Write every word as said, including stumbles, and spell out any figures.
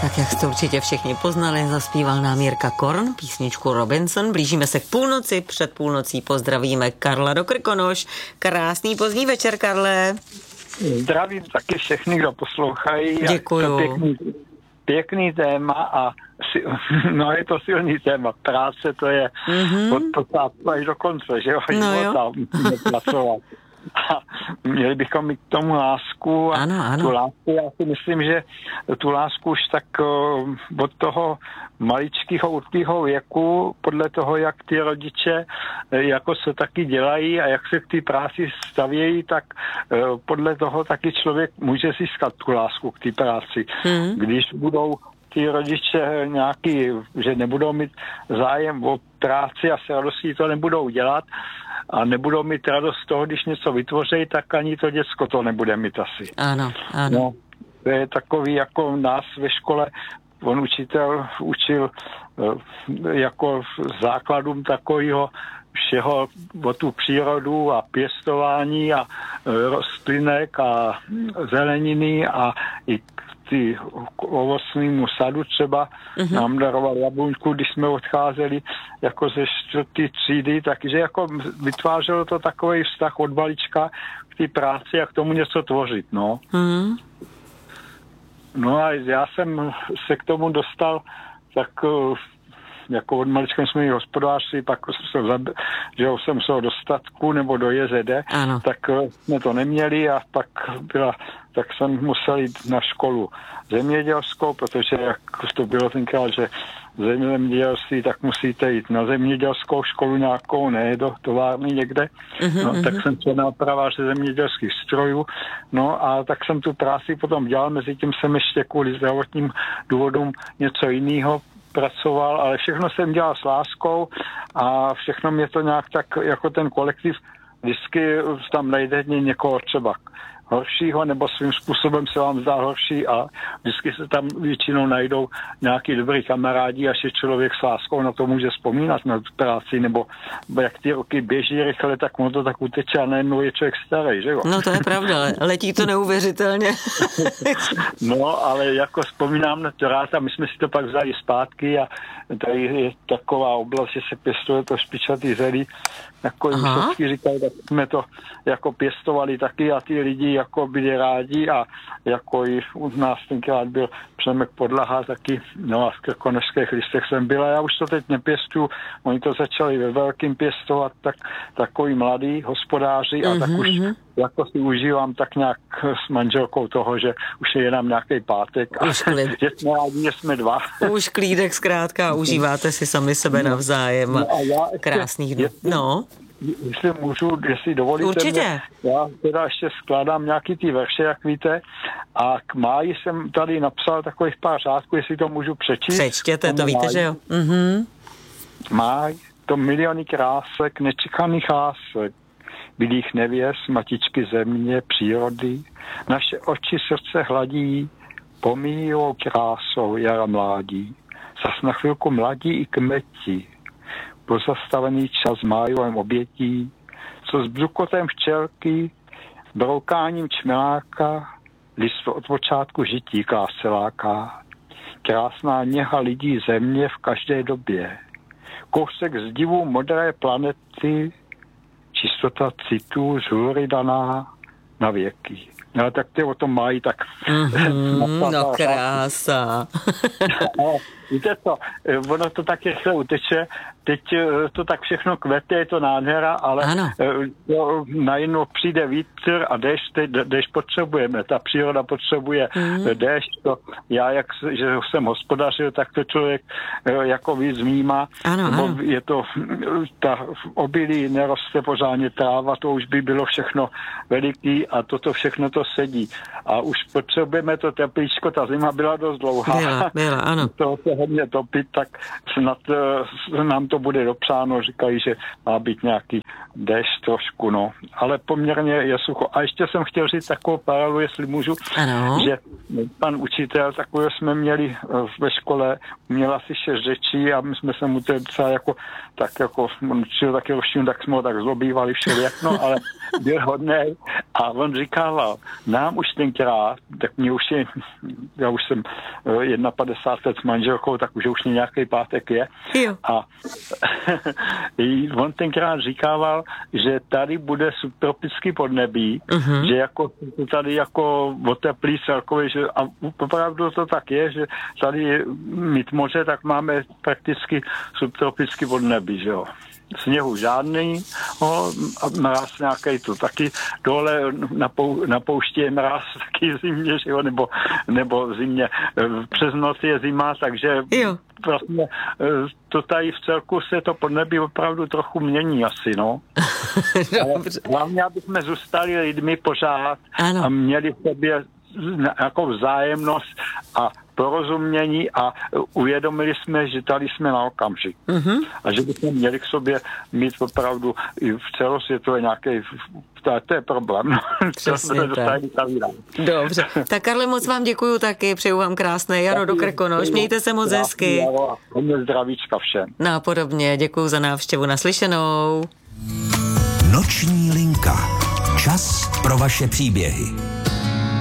Tak jak jste určitě všichni poznali, zaspíval nám Jirka Korn písničku Robinson. Blížíme se k půlnoci, před půlnocí pozdravíme Karla do Krkonoš. Krásný pozdní večer, Karle. Zdravím taky všechny, kdo poslouchají. Děkuju. Pěkný, pěkný téma a no je to silný téma. Práce to je mm-hmm. od počátku až do konce, že jo? No jo. Pracovat. A měli bychom mít k tomu lásku a ano, ano. tu lásku, já si myslím, že tu lásku už tak od toho maličkého určitého věku, podle toho, jak ty rodiče jako se taky dělají a jak se k té práci stavějí, tak podle toho taky člověk může získat tu lásku k té práci. Hmm. Když budou ty rodiče nějaký, že nebudou mít zájem o práci a se radostí to nebudou dělat, a nebudou mít radost z toho, když něco vytvoří, tak ani to děcko to nebude mít asi. Ano, ano. No, to je takový, jako nás ve škole, on učitel učil jako základům takového všeho o tu přírodu a pěstování a rostlinek a zeleniny a i ty ovocnému sadu třeba mm-hmm. nám daroval jablůňku, když jsme odcházeli jako ze čtvrtý třídy, takže jako vytvářelo to takový vztah od malička k té práci a k tomu něco tvořit, no. Mm-hmm. No a já jsem se k tomu dostal tak jako od malička jsme měli hospodářství, pak jsem se, že jsem se do statku nebo do J Z D, ano. Tak jsme to neměli a pak byla, tak jsem musel jít na školu zemědělskou, protože jak to bylo tenkrát, že zemědělství, tak musíte jít na zemědělskou školu nějakou, ne do továrny někde. Uh-huh, no, uh-huh. Tak jsem se nápraváře zemědělských strojů. No a tak jsem tu práci potom dělal, mezi tím jsem ještě kvůli zdravotním důvodům něco jiného pracoval, ale všechno jsem dělal s láskou a všechno mě to nějak tak, jako ten kolektiv, vždycky tam najde někoho třeba horšího, nebo svým způsobem se vám zdá horší a vždycky se tam většinou najdou nějaký dobrý kamarádi, až je člověk s láskou na to může vzpomínat na práci, nebo jak ty roky běží rychle, tak mu to tak uteče a najednou je člověk starý, že jo? No to je pravda, letí to neuvěřitelně. No, ale jako vzpomínám na to rád a my jsme si to pak vzali zpátky a tady je taková oblast, že se pěstuje to špičatý zelí, jako jim všichni říkají, tak jsme to jako pěstovali taky a ty lidi jako byli rádi a jako i u nás tenkrát byl Přemek Podlaha taky, no a v krkonošských listech jsem byl a já už to teď nepěstuju, oni to začali ve velkým pěstovat, tak takový mladý hospodáři a mm-hmm. tak už jako si užívám tak nějak s manželkou toho, že už je jenom nějaký pátek a už že jsme rádi, že jsme dva. Už klídek zkrátka, užíváte si sami sebe navzájem. No a já krásných dnů. No. Jestli můžu, jestli dovolíte určitě. Mě, já teda ještě skládám nějaký ty verše, jak víte, a k máji jsem tady napsal takových pár řádků, jestli to můžu přečíst. Přečtěte, to víte, že jo? Mhm. Máj, to miliony krásek, nečekaných lásek, bílých nevěst, matičky země, přírody, naše oči srdce hladí, pomíjivou krásou jara mládí, zas na chvilku mladí i kmeti, pozastavený čas májovém obětí, co s bzukotem včelky, broukáním čmeláka, listvo od počátku žití krásce láká. Krásná něha lidí země v každé době. Kousek z divu modré planety, čistota citů z hůry daná na věky. No tak ty o tom mají, tak... Mm-hmm, no krása. No, víte co, ono to tak rychle uteče, teď to tak všechno kvete, je to nádhera, ale to, najednou přijde vítr a déšť, déšť potřebujeme, ta příroda potřebuje mm. déšť, to já, jak že jsem hospodařil, tak to člověk jako víc vnímá, ano, ano. Je to, ta obilí neroste pořádně tráva, to už by bylo všechno veliký a toto všechno to sedí. A už potřebujeme to teplíčko, ta zima byla dost dlouhá. Byla, byla, ano. To se hodně topit, tak snad uh, nám to bude dopřáno, říkají, že má být nějaký déšť trošku, no. Ale poměrně je sucho. A ještě jsem chtěl říct takovou paralelu, jestli můžu, ano. Že pan učitel, takového jsme měli ve škole, měl asi šest řečí a my jsme se mu to docela jako, tak jako, on učil taky roštinu, tak jsme ho tak zlobívali všelijak, no, ale byl hodnej a on říkával, nám už tenkrát, tak mě už je, já už jsem padesát jedna let s manželkou, tak už už nějaký pátek je. Jo. A on tenkrát říkával, že tady bude subtropický podnebí, uh-huh. že jako tady jako oteplí celkově, že a opravdu to tak je, že tady mít moře, tak máme prakticky subtropický podnebí, že jo. Sněhu žádný, no, mráz nějaký to taky, dole na, pou, na poušti je mráz taky zimě, že jo, nebo, nebo zimě, přes noc je zima, takže jo. Vlastně to tady v celku se to podnebí opravdu trochu mění asi, no. Hlavně, aby jsme zůstali lidmi pořád ano. a měli v sobě jako vzájemnost a porozumění a uvědomili jsme, že tady jsme na okamžik. Mm-hmm. A že bychom měli k sobě mít opravdu i v celosvětové nějaký, to, to je problém. Přesně tak. Dobře. Tak Karle, moc vám děkuju taky, přeju vám krásné jaro do Krkonoš, mějte se moc hezky. Hodně zdravíčka všem. No a podobně, děkuju za návštěvu, naslyšenou. Noční linka. Čas pro vaše příběhy.